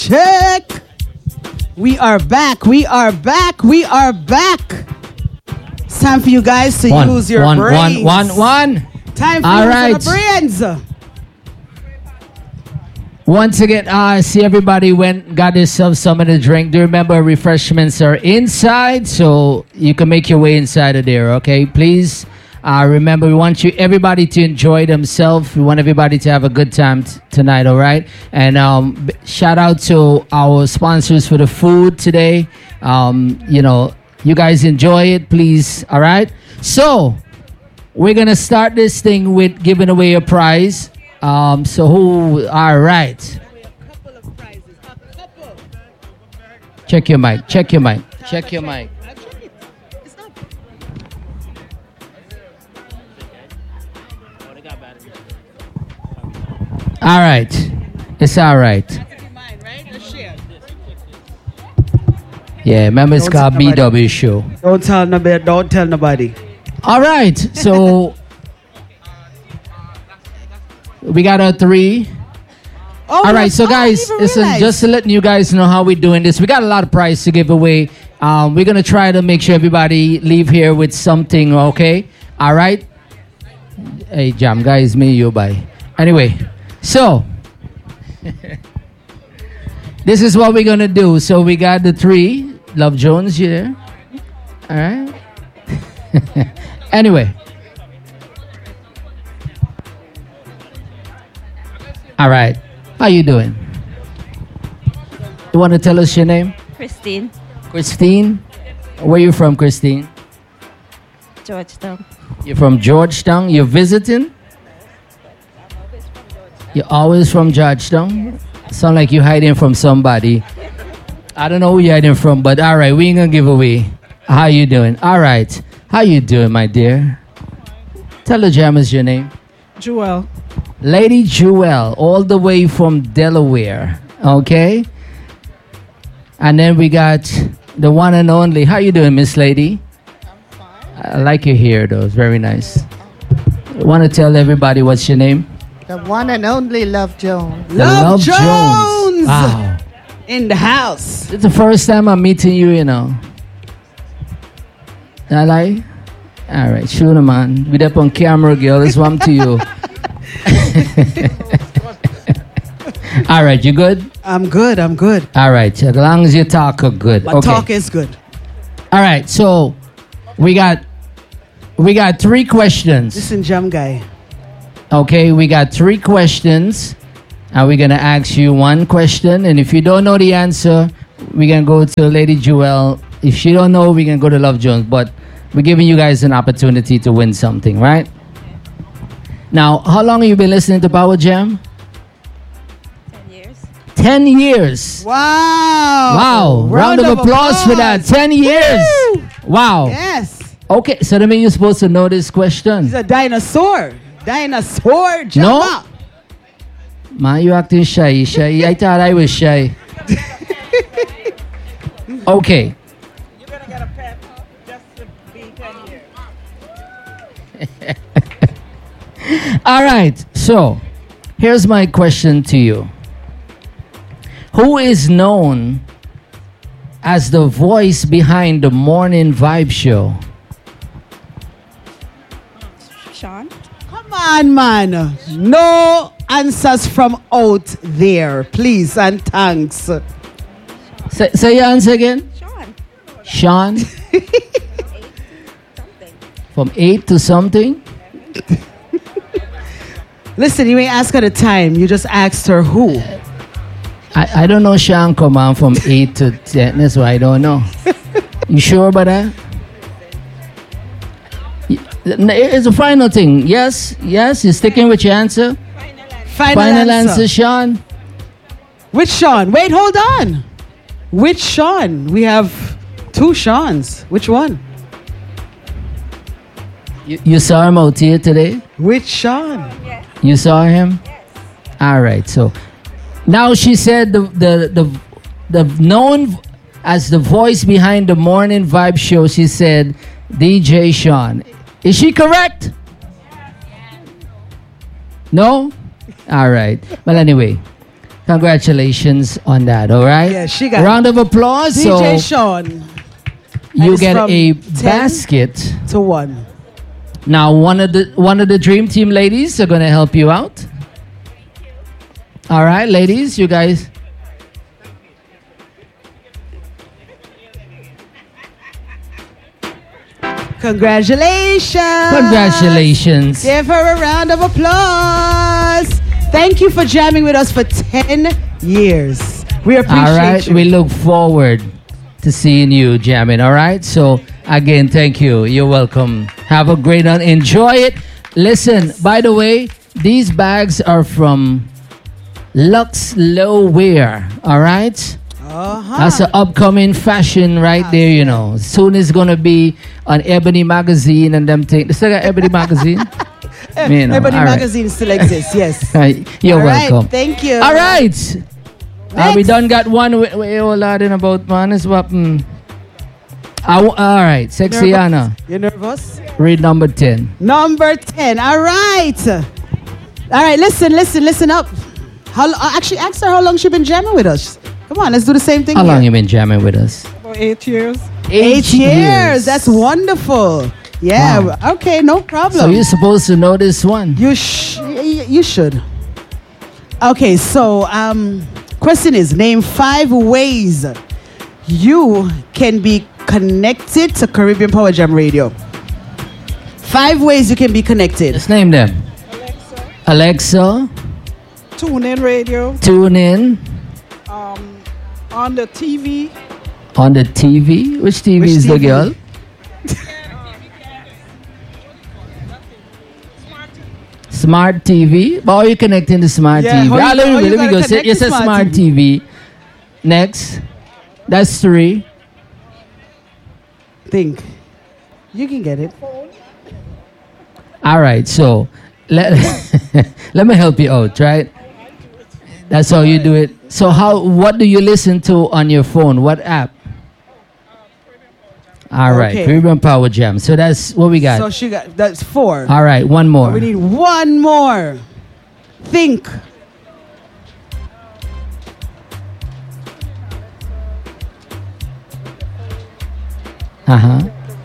check. We are back. We are back. We are back. It's time for you guys to use your brains. One. Time for All using right. the brains. Once again, I see everybody got yourself something to drink. Do remember refreshments are inside, so you can make your way inside of there, okay? Please remember, we want everybody to enjoy themselves. We want everybody to have a good time tonight, all right? And shout out to our sponsors for the food today. You guys enjoy it, please, all right? So, we're going to start this thing with giving away a prize. All right. Check your mic. All right. It's all right. Yeah, remember it's called BW Show. Don't tell nobody. All right. So we got a 3. All right, so guys, listen, just to let you guys know how we're doing this. We got a lot of prize to give away. We're going to try to make sure everybody leave here with something, okay? All right? Hey, Jam, guys, me, you, bye. Anyway, so this is what we're going to do. So we got the 3. Love Jones here. All right? Anyway. All right. How you doing? You want to tell us your name? Christine. Christine? Where you from, Christine? Georgetown. You're from Georgetown? You're visiting? You're always from Georgetown? Sound like you're hiding from somebody. I don't know who you're hiding from, but all right, we ain't gonna give away. How you doing? All right. How you doing, my dear? Tell the jammers your name. Jewel. Lady Jewel, all the way from Delaware, okay? And then we got the one and only. How you doing, Miss Lady? I'm fine. I like your hair, though. It's very nice. Want to tell everybody what's your name? The one and only Love Jones. Love Jones! Wow. In the house. It's the first time I'm meeting you, you know. I like? All right, shoot 'em, man. With up on camera, girl. It's one to you. All right, you good? I'm good. All right, as long as you talk good. My talk is good. All right, so we got 3 questions. Listen, Jam Guy. Okay, we got 3 questions, and we're gonna ask you 1 question, and if you don't know the answer, we're gonna go to Lady Jewel. If she don't know, we're gonna go to Love Jones, but we're giving you guys an opportunity to win something, right? Now, how long have you been listening to Power Jam? 10 years. 10 years. Wow. Round of applause for that. 10 years. Woo! Wow. Yes. Okay, so that means you're supposed to know this question. He's a dinosaur. Dinosaur. No. Jam. Man, you acting shy. I thought I was shy. Okay. You're going to get a pet just to be 10 years. All right, so here's my question to you. Who is known as the voice behind the Morning Vibe Show? Sean. Come on, man. No answers from out there, please, and thanks. Say your answer again. Sean. Sean? Something. From 8 to something? Listen, you ain't ask her the time. You just asked her who. I don't know Sean come on from 8 to 10. That's why I don't know. You sure about that? It's a final thing. Yes, you're sticking with your answer? Final answer, Sean? Which Sean? Wait, hold on. Which Sean? We have 2 Seans. Which one? You saw him out here today? Which Sean? Yes. You saw him? Yes. All right. So now she said the known as the voice behind the Morning Vibe Show. She said DJ Sean. Is she correct? No. All right. Well, anyway, Congratulations on that, all right? Yeah, she got round of applause. DJ So Sean you it's get from a 10 basket. to 1. Now one of the Dream Team ladies are going to help you out. All right, ladies, you guys. Congratulations. Congratulations. Give her a round of applause. Thank you for jamming with us for 10 years. We appreciate All right, you. we look forward to seeing you jamming. All right, so again, thank you. You're welcome. Have a great one. Enjoy it. Listen, by the way, these bags are from Lux Low Wear. All right, that's an upcoming fashion right there. You know, soon it's gonna be on Ebony Magazine and them things. Still got Ebony Magazine. You know, Ebony all right. Magazine still exists, yes. You're All right, welcome. thank you. All right. We Next. done got one. We all lad in about man is what. All right, Sexy Nervous? Anna. You nervous? Read number 10. Number 10. All right. All right, listen up. Actually, ask her how long she been jamming with us. Come on, let's do the same thing. How here. long you been jamming with us? About 8 years. 8 years. That's wonderful. Yeah. Wow. Okay, no problem. So you're supposed to know this one. You should. Okay, so question is, name 5 ways you can be connected to Caribbean Power Jam Radio. 5 ways you can be connected. Let's name them. Alexa, Tune in radio. tune in On the TV. on the TV. Which TV Which is the TV? girl? Smart TV. But are you connecting the smart Yeah, TV? how you- how you let me gotta go. connect It's the a smart smart TV. Next. That's 3. Think. You can get it. All right, so let, let me help you out, right? That's how you do it. So what do you listen to on your phone? What app? All right, Okay. Caribbean Power Jam. So that's what we got. So that's 4. All right, one more. We need one more. Think. Uh-huh.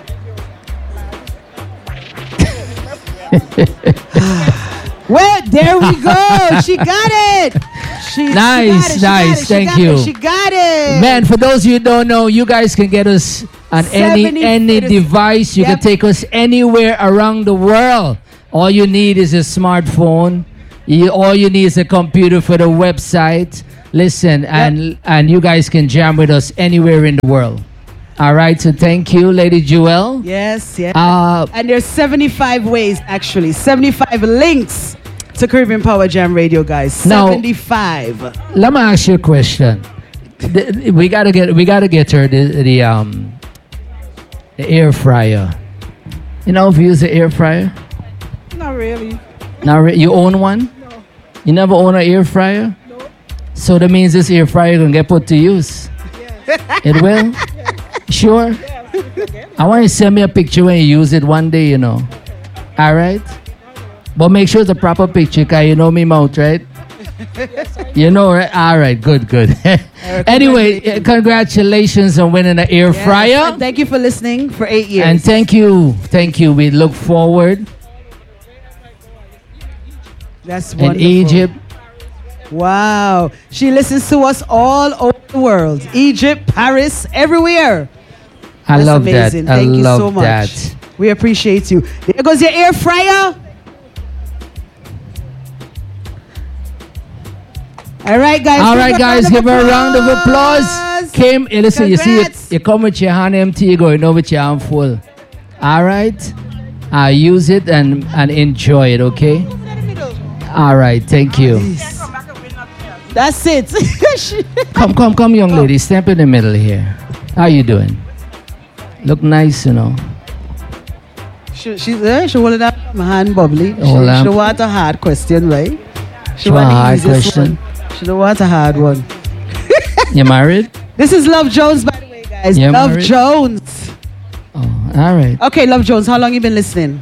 Well, there we go. She got it. Nice. Thank you. She got it. Man, for those of you who don't know, you guys can get us on 70 any it is- device. You can Yep. take us anywhere around the world. All you need is a smartphone. All you need is a computer for the website. Listen, and you guys can jam with us anywhere in the world. All right, so thank you, Lady Jewel. Yes. Uh, And there's 75 ways, actually. 75 links to Caribbean Power Jam Radio, guys. Now- 75. Let me ask you a question. We gotta get her the air fryer. You know, if you use the air fryer. Not really. Now you own one? No. You never own an air fryer? No. So that means this air fryer gonna get put to use. It will? Sure? I want you to send me a picture when you use it one day, you know. All right? But make sure it's a proper picture, because you know me mouth, right? You know, right? All right, good. Anyway, congratulations on winning an air Yes, fryer. and thank you for listening for 8 years. And thank you. We look forward That's in wonderful. Egypt. Wow. She listens to us all over the world. Egypt, Paris, everywhere. I That's love amazing. that. Thank I you love so much. that. We appreciate you. There goes your air fryer. All right, guys. All right, guys, give her a round of applause. Listen, you see, Congrats. you come with your hand empty, you go in with your hand full. All right? Use it and enjoy it, okay? All right, thank you. That's it. Come, young lady. Step in the middle here. How you doing? Look nice, you know. She hold it up. My hand bubbly. Hold up. She don't want a hard question, right? She want a the hard easiest question? one. She don't want a hard one. You married? This is Love Jones, by the way, guys. Yeah, Love married. Jones. Oh, all right. Okay, Love Jones, how long you been listening?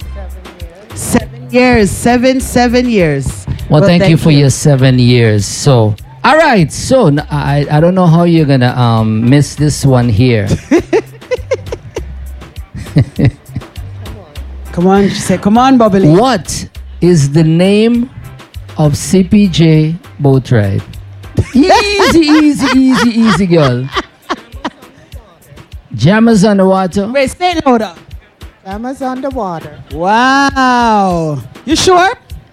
7 years. 7 years. Well, thank you for your 7 years. So, All right, so I don't know how you're gonna miss this one here. Come on, she said, come on, Bubbly. What is the name of CPJ boat ride? Easy, girl. Jammers on the water. Wait, say it louder. Jammers on the water. Wow. You sure?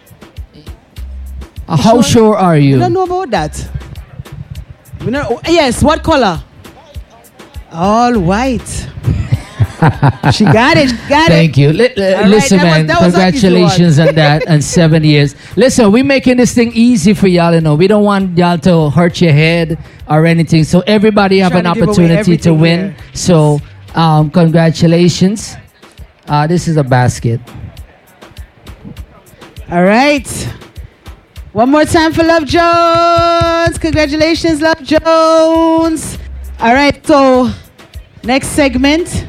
How sure are You you? don't know about that. We know, yes, what color? All white. She got it. She got Thank it. you. right, Listen, that was- man, that was an easy congratulations on that and 7 years. Listen, we're making this thing easy for y'all. You know, we don't want y'all to hurt your head or anything. So everybody have Trying an to give away opportunity to everything win. here. So, congratulations. This is a basket. All right. One more time for Love Jones. Congratulations, Love Jones. All right, so next segment.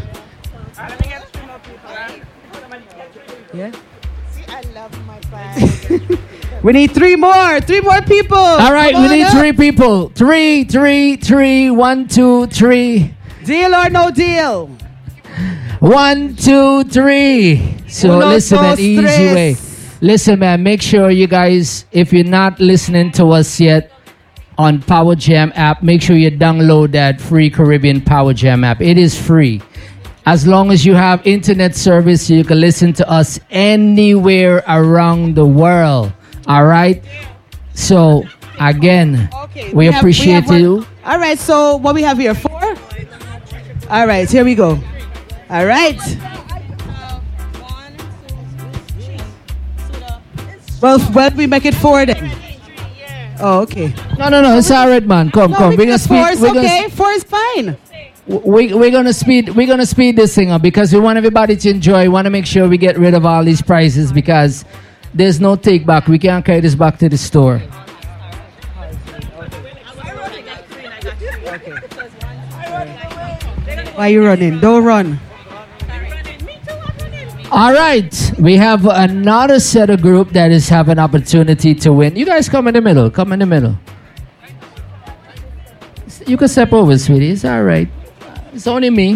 Yeah. I love my bag. We need three more people. All right, Come we on need up. 3 people. 3. 1, 2, 3. Deal or no deal? 1, 2, 3. So Uno, listen, man, dos, easy tres. way. Listen, man, make sure you guys, if you're not listening to us yet on Power Jam app, make sure you download that free Caribbean Power Jam app. It is free. As long as you have internet service, you can listen to us anywhere around the world. All right? So, again, Okay. we have appreciate one. you. All right, so what we have here? 4? All right, here we go. All right. Well, we make it 4 then. Oh, okay. No, it's all right, man. Come. We We're can gonna do 4 speed. is We're gonna okay. 4 is fine. we're gonna speed this thing up because we want everybody to enjoy. We want to make sure we get rid of all these prices because there's no take back. We can't carry this back to the store. Why you running? Don't run. All right, we have another set of group that is have an opportunity to win. You guys come in the middle. Come in the middle. You can step over, sweetie. It's all right. It's only me.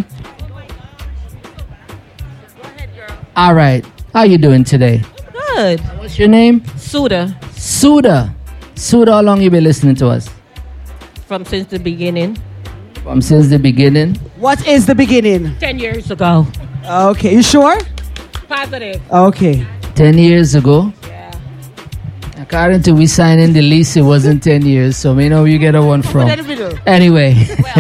All right. How you doing today? Good. What's your name? Suda Suda. Suda, how long you been listening to us? from since the beginning. Since the beginning. What is the beginning? 10 years ago. Okay, you sure? Positive. Okay. 10 years ago. Yeah. According to we signing the lease, it wasn't 10 years, so we know you get a one from. Anyway.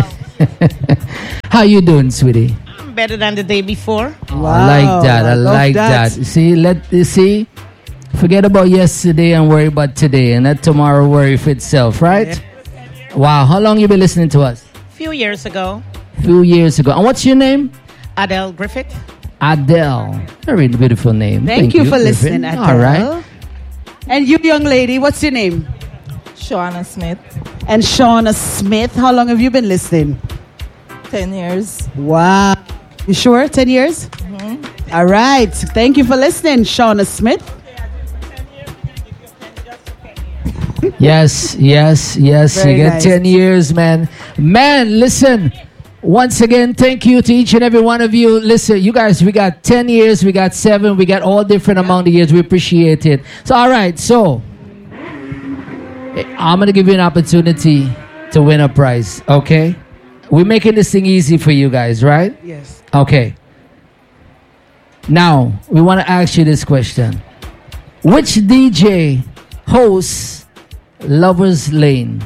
How you doing, sweetie? Better than the day before. I like that. I love like that. See, forget about yesterday and worry about today, and let tomorrow worry for itself, right? Wow. How long you been listening to us? Few years ago. Few years ago. And what's your name? Adele Griffith. Adele. Very beautiful name. Thank you for Griffin. listening, Adele. All right. And you, young lady, what's your name? Shauna Smith, And Shauna Smith. How long have you been listening? 10 years. Wow. You sure? 10 years? Mm-hmm. All right. Thank you for listening, Shauna Smith. Yes. Very You get nice. 10 years, man. Man, listen. Once again, thank you to each and every one of you. Listen, you guys, we got 10 years, we got 7, we got all different amount of years. We appreciate it. So, all right. So, I'm going to give you an opportunity to win a prize, okay? We're making this thing easy for you guys, right? Yes. Okay. Now, we want to ask you this question. Which DJ hosts Lover's Lane?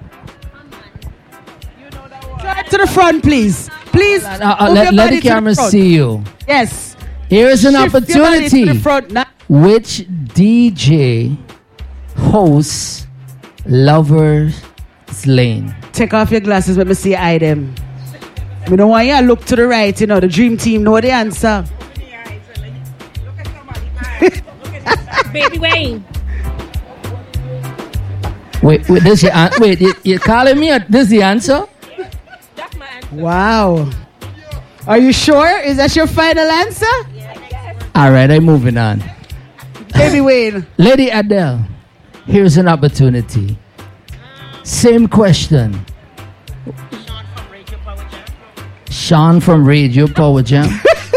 Drive to the front, please. Please. move Let your the body to camera front. see you. Yes. Here is an Shift your body to opportunity. the front. Now. Which DJ hosts Lover's Lane? Take off your glasses. Let me see your eye them. We don't want you to look to the right. You know, the dream team know the answer. Baby Wayne. Wait, this your wait, you're calling me? This the answer? That's my answer. Wow. Are you sure? Is that your final answer? All right, I'm moving on. Baby Wayne. Lady Adele, here's an opportunity. Same question. Sean from Radio Power Jam.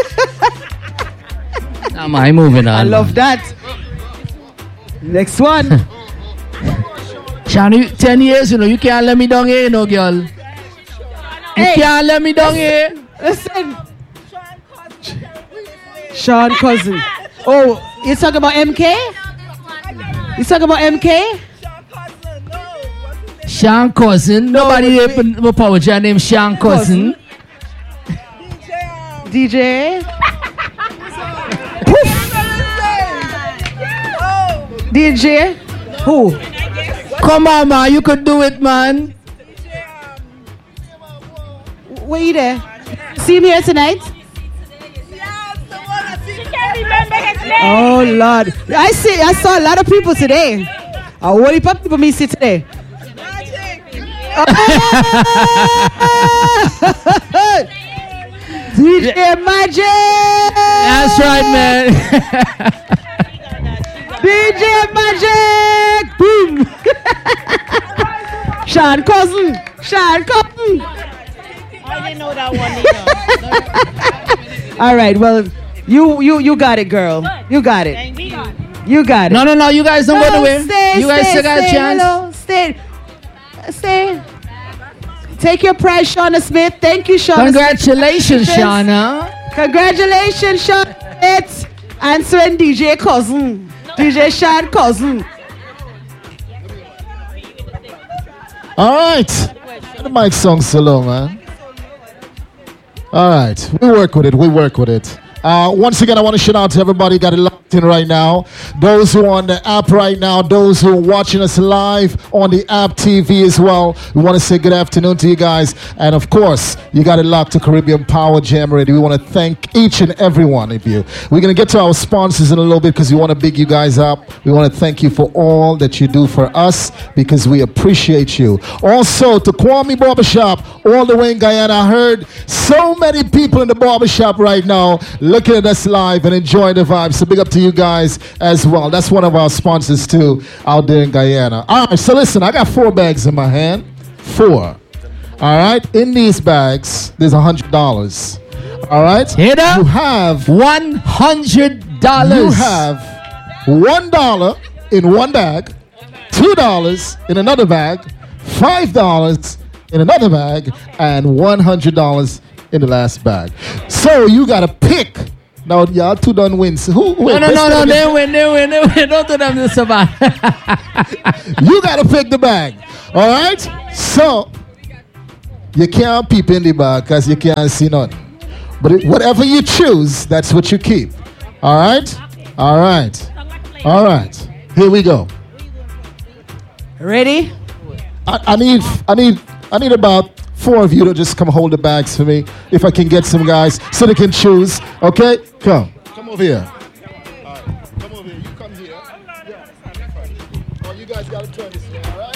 Am I moving on? I love that. Next one. Sean, 10 years, you can't let me down here, girl. You Hey. can't let me down here. Listen. Sean Cousin. Oh, you talking about MK? You talking about MK? Sean Cousin. Nobody here for Power Jam named Sean Cousin. DJ. Poof. DJ. Who? Come on, man. You could do it, man. Where you there? See me here tonight? Oh Lord. I saw a lot of people today. What heap of people me see today? DJ Magic! That's right, man. DJ Magic! Boom! Sean Cousin! Sean Cousin! I didn't know that one either. All right, well, you got it, girl. You got it. Thank you. You got it. No. You guys don't go nowhere. Stay, You guys stay, still got a stay, chance. Hello, stay. Take your prize, Shauna Smith. Thank you, Shauna Congratulations, Smith. Shauna. Congratulations, Shauna Smith. Answering DJ Cousin. DJ Sean Cousin. All right. The mic song so low, man. All right. We work with it. Once again, I want to shout out to everybody got it locked in right now. Those who are on the app right now, those who are watching us live on the app TV as well. We want to say good afternoon to you guys. And of course, you got it locked to Caribbean Power Jam Radio. We want to thank each and every one of you. We're going to get to our sponsors in a little bit because we want to big you guys up. We want to thank you for all that you do for us because we appreciate you. Also, to Kwame Barbershop, all the way in Guyana. I heard so many people in the barbershop right now looking at us live and enjoying the vibe. So big up to you guys as well. That's one of our sponsors too out there in Guyana. All right, so listen, I got 4 bags in my hand. 4. All right, in these bags, there's $100. All right, Hit up. you have $100. you have $1 in one bag, $2 in another bag, $5 in another bag, and $100 in the last bag. So you gotta pick. Now y'all two done win. So who win? No. They win. Don't do them this about. You gotta pick the bag. All right. So you can't peep in the bag because you can't see none. But whatever you choose, that's what you keep. All right. All right. All right. Here we go. Ready? I need about 4 of you to just come hold the bags for me, if I can get some guys, so they can choose. Okay, come over here. All right. Come over here. You come here. Yeah. Oh, you guys gotta turn this way. All right.